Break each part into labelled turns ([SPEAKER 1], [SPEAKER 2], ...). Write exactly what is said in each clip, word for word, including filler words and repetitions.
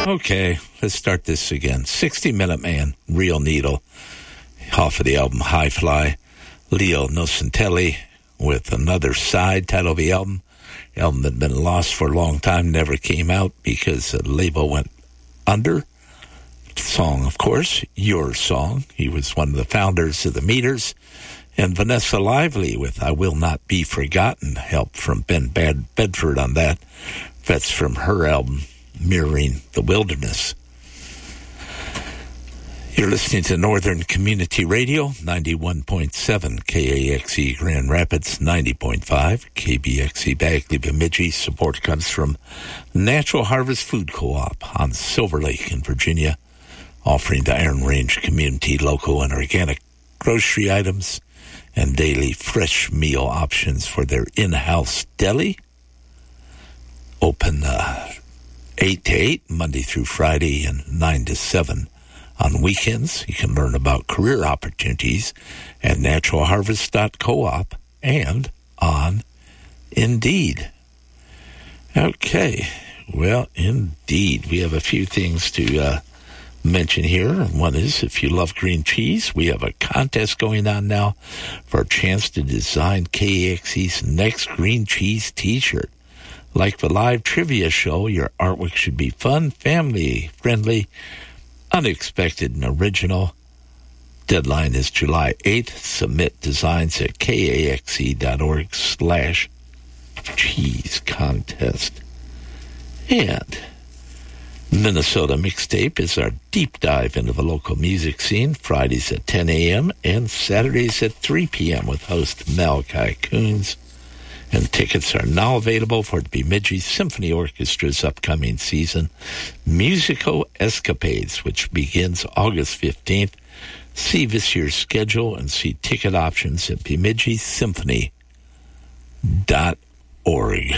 [SPEAKER 1] Okay, let's start this again. sixty Minute Man, Real Needle, off of the album High Fly. Leo Nocentelli with Another Side, title of the album. The album that had been lost for a long time, never came out because the label went under. Song, of course, Your Song. He was one of the founders of the Meters. And Vanessa Lively with I Will Not Be Forgotten, help from Ben Bad Bedford on that. That's from her album, Mirroring the Wilderness. You're listening to Northern Community Radio, ninety-one point seven K A X E Grand Rapids, ninety point five K B X E Bagley Bemidji. Support comes from Natural Harvest Food Co-op on Silver Lake in Virginia, offering the Iron Range community local and organic grocery items and daily fresh meal options for their in-house deli. Open uh, eight to eight, Monday through Friday, and nine to seven on weekends. You can learn about career opportunities at natural harvest dot coop and on Indeed. Okay, well, indeed, we have a few things to uh, mention here. One is, if you love green cheese, we have a contest going on now for a chance to design K A X E's next green cheese t-shirt. Like the live trivia show, your artwork should be fun, family-friendly, unexpected, and original. Deadline is July eighth. Submit designs at kaxe.org slash cheese contest. And Minnesota Mixtape is our deep dive into the local music scene, Fridays at ten a.m. and Saturdays at three p.m. with host Malachi Coons. And tickets are now available for the Bemidji Symphony Orchestra's upcoming season, Musical Escapades, which begins August fifteenth. See this year's schedule and see ticket options at bemidji symphony dot org.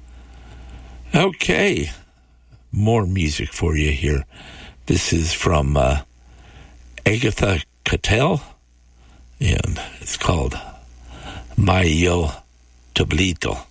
[SPEAKER 1] Okay, more music for you here. This is from uh, Agatha Cattell, and it's called Mayo Toblito.